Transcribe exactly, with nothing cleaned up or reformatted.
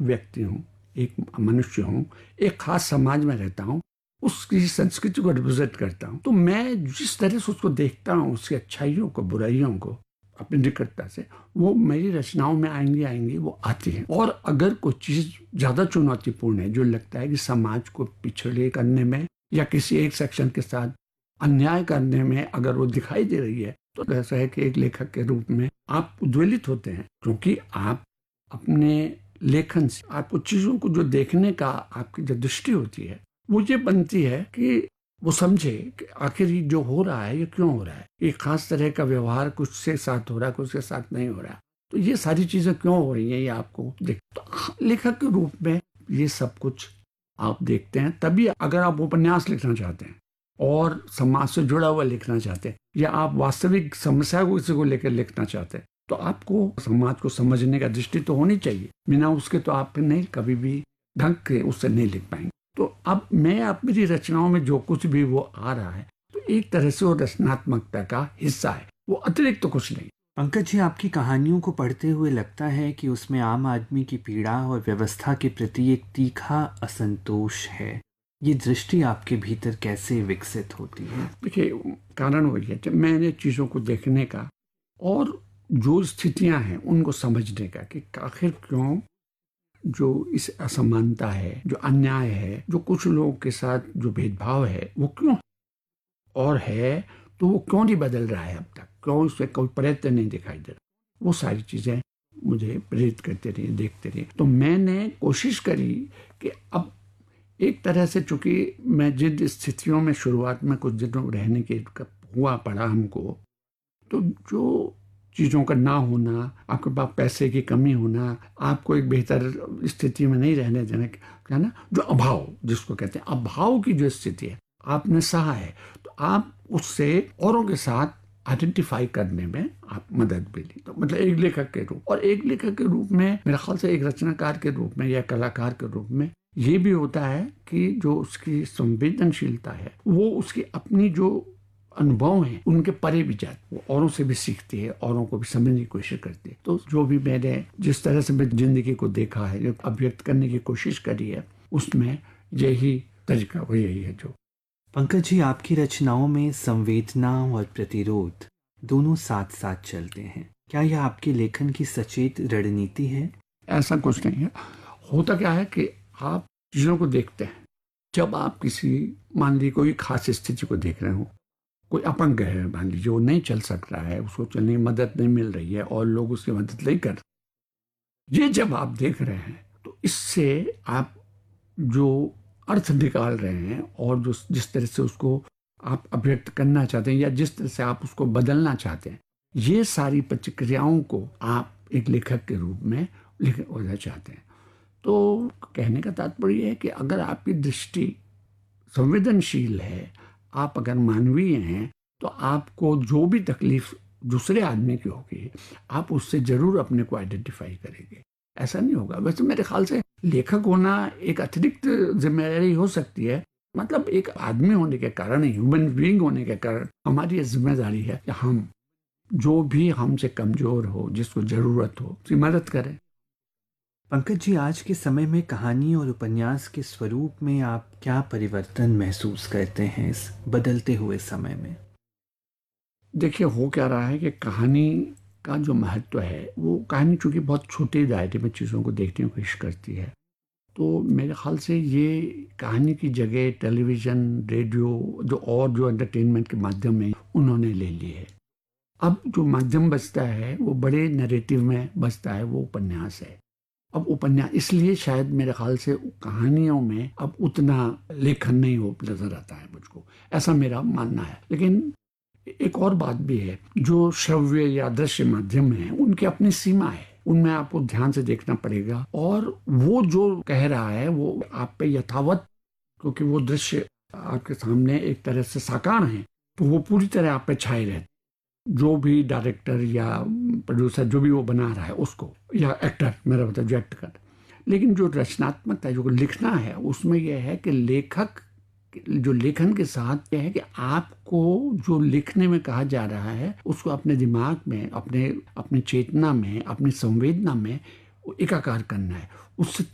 व्यक्ति हूँ, एक मनुष्य हूँ, एक खास समाज में रहता हूँ, उसकी संस्कृति को रिप्रेजेंट करता हूँ, तो मैं जिस तरह से उसको देखता हूँ, उसकी अच्छाइयों को, बुराइयों को अपनी निकटता से, वो मेरी रचनाओं में आएंगी आएंगी वो आती हैं। और अगर कोई चीज़ ज़्यादा चुनौतीपूर्ण है, जो लगता है कि समाज को पिछड़े करने में या किसी एक सेक्शन के साथ अन्याय करने में अगर वो दिखाई दे रही है, तो ऐसा है कि एक लेखक के रूप में आप उद्वेलित होते हैं, क्योंकि आप अपने लेखन से आपको चीज़ों को जो देखने का आपकी जो दृष्टि होती है वो ये बनती है कि वो समझे कि आखिर ये जो हो रहा है ये क्यों हो रहा है, एक खास तरह का व्यवहार कुछ से साथ हो रहा है, कुछ के साथ नहीं हो रहा, तो ये सारी चीज़ें क्यों हो रही हैं ये आपको देख, तो लेखक के रूप में ये सब कुछ आप देखते हैं। तभी अगर आप उपन्यास लिखना चाहते हैं और समाज से जुड़ा हुआ लिखना चाहते हैं, या आप वास्तविक समस्या को किसी को लेकर लिखना चाहते हैं, तो आपको समाज को समझने का दृष्टि तो होनी चाहिए। बिना उसके तो आप नहीं कभी भी ढंग के उससे नहीं लिख पाएंगे। तो अब मैं आप मेरी रचनाओं में जो कुछ भी वो आ रहा है, तो एक तरह से वो रचनात्मकता का हिस्सा है, वो अतिरिक्त तो कुछ नहीं। पंकज जी, आपकी कहानियों को पढ़ते हुए लगता है कि उसमें आम आदमी की पीड़ा और व्यवस्था के प्रति एक तीखा असंतोष है। ये दृष्टि आपके भीतर कैसे विकसित होती है? देखिए, कारण वही है, मैंने चीज़ों को देखने का और जो स्थितियां हैं उनको समझने का कि आखिर क्यों जो इस असमानता है, जो अन्याय है, जो कुछ लोगों के साथ जो भेदभाव है वो क्यों और है, तो वो क्यों नहीं बदल रहा है अब तक, क्यों उसमें कोई प्रयत्न नहीं दिखाई दे रहा, वो सारी चीज़ें मुझे प्रेरित करते रही, देखते रही। तो मैंने कोशिश करी कि अब एक तरह से, चूंकि मैं जिन स्थितियों में शुरुआत में कुछ दिनों रहने के हुआ पड़ा हमको, तो जो चीज़ों का ना होना, आपके पास पैसे की कमी होना, आपको एक बेहतर स्थिति में नहीं रहने देने का ना, जो अभाव जिसको कहते हैं, अभाव की जो स्थिति है आपने सहा है, तो आप उससे औरों के साथ आइडेंटिफाई करने में आप मदद मिली। तो मतलब एक लेखक के रूप और एक लेखक के रूप में मेरे ख्याल से एक रचनाकार के रूप में या कलाकार के रूप में ये भी होता है कि जो उसकी संवेदनशीलता है वो उसकी अपनी जो अनुभव हैं उनके परे भी जाती, वो औरों से भी सीखती है, औरों को भी समझने की कोशिश करती है। तो जो भी मैंने जिस तरह से मैं जिंदगी को देखा है, जो अभिव्यक्त करने की कोशिश करी है, उसमें यही तरीका वो यही है। जो पंकज जी, आपकी रचनाओं में संवेदना और प्रतिरोध दोनों साथ साथ चलते हैं। क्या यह आपके लेखन की सचेत रणनीति है? ऐसा कुछ नहीं है। होता क्या है कि आप चीज़ों को देखते हैं, जब आप किसी मान लीजिए कोई खास स्थिति को देख रहे हो, कोई अपंग है मान लीजिए, वो नहीं चल सक रहा है, उसको चलने की मदद नहीं मिल रही है और लोग उसकी मदद नहीं कर, ये जब आप देख रहे हैं तो इससे आप जो अर्थ निकाल रहे हैं और जो जिस तरह से उसको आप अभिव्यक्त करना चाहते हैं या जिस तरह से आप उसको बदलना चाहते हैं, ये सारी प्रतिक्रियाओं को आप एक लेखक के रूप में लिखना चाहते हैं। तो कहने का तात्पर्य है कि अगर आपकी दृष्टि संवेदनशील है, आप अगर मानवीय हैं, तो आपको जो भी तकलीफ दूसरे आदमी की होगी आप उससे जरूर अपने को आइडेंटिफाई करेंगे। ऐसा नहीं होगा। वैसे मेरे ख्याल से लेखक होना एक अतिरिक्त जिम्मेदारी हो सकती है, मतलब एक आदमी होने के कारण, ह्यूमन बीइंग होने के कारण हमारी जिम्मेदारी है कि हम जो भी हमसे कमजोर हो, जिसको जरूरत हो, उसकी मदद करें। पंकज जी, आज के समय में कहानी और उपन्यास के स्वरूप में आप क्या परिवर्तन महसूस करते हैं इस बदलते हुए समय में? देखिए, हो क्या रहा है कि कहानी का जो महत्व है, वो कहानी चूंकि बहुत छोटे दायरे में चीज़ों को देखने की कोशिश करती है, तो मेरे ख्याल से ये कहानी की जगह टेलीविज़न, रेडियो, जो और जो एंटरटेनमेंट के माध्यम है उन्होंने ले ली है। अब जो माध्यम बचता है वो बड़े नैरेटिव में बचता है, वो उपन्यास है। अब उपन्यास इसलिए शायद मेरे ख्याल से कहानियों में अब उतना लेखन नहीं हो नजर आता है मुझको, ऐसा मेरा मानना है। लेकिन एक और बात भी है, जो श्रव्य या दृश्य माध्यम है उनकी अपनी सीमा है, उनमें आपको ध्यान से देखना पड़ेगा और वो जो कह रहा है वो आप पे यथावत, क्योंकि वो दृश्य आपके सामने एक तरह से साकार है, तो वो पूरी तरह आप पे छाए रहते, जो भी डायरेक्टर या प्रोड्यूसर जो भी वो बना रहा है उसको, या एक्टर, मेरा मतलब जो एक्ट कर। लेकिन जो रचनात्मकता, जो लिखना है, उसमें यह है कि लेखक जो लेखन के साथ यह है कि आपको जो लिखने में कहा जा रहा है उसको अपने दिमाग में, अपने अपनी चेतना में, अपनी संवेदना में एकाकार करना है, उससे